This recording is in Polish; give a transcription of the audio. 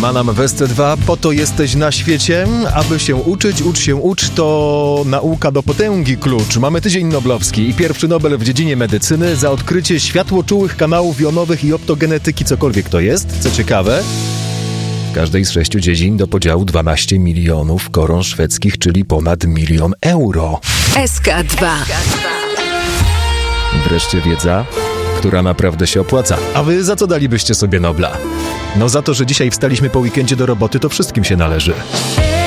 ma nam w SC2. Po to jesteś na świecie, aby się uczyć. Ucz, to nauka do potęgi klucz. Mamy tydzień noblowski i pierwszy Nobel w dziedzinie medycyny za odkrycie światłoczułych kanałów jonowych i optogenetyki, cokolwiek to jest. Co ciekawe, w każdej z 6 dziedzin do podziału 12 milionów koron szwedzkich, czyli ponad 1 000 000 euro. SK2. Wreszcie wiedza, która naprawdę się opłaca. A wy za co dalibyście sobie Nobla? No za to, że dzisiaj wstaliśmy po weekendzie do roboty, to wszystkim się należy.